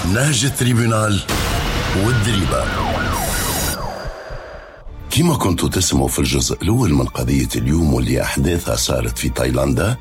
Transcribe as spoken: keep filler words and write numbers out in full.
نهج التريبيونال والدريبة. كما كنتوا تسمعوا في الجزء الأول من قضية اليوم واللي أحداثها صارت في تايلاندا،